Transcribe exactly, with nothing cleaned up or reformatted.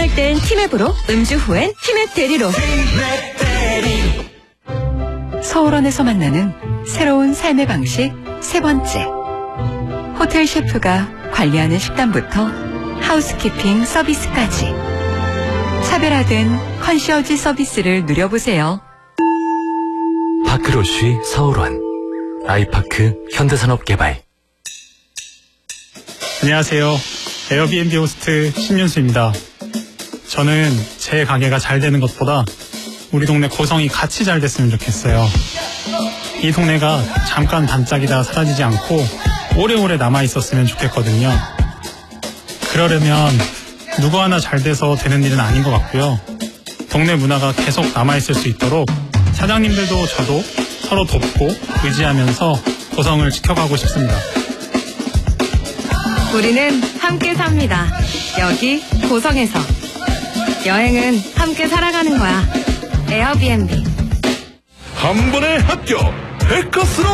운전할 땐 티맵으로, 음주 후엔 티맵 대리로. 서울원에서 만나는 새로운 삶의 방식 세 번째. 호텔 셰프가 관리하는 식단부터 하우스키핑 서비스까지 차별화된 컨시어지 서비스를 누려보세요. 파크로쉬 서울원 아이파크 현대산업개발. 안녕하세요. 에어비앤비 호스트 신윤수입니다. 저는 제 가게가 잘 되는 것보다 우리 동네 고성이 같이 잘 됐으면 좋겠어요. 이 동네가 잠깐 반짝이다 사라지지 않고 오래오래 남아있었으면 좋겠거든요. 그러려면 누구 하나 잘 돼서 되는 일은 아닌 것 같고요. 동네 문화가 계속 남아있을 수 있도록 사장님들도 저도 서로 돕고 의지하면서 고성을 지켜가고 싶습니다. 우리는 함께 삽니다. 여기 고성에서. 여행은 함께 살아가는 거야. 에어비앤비. 한 번에 합격! 백커스로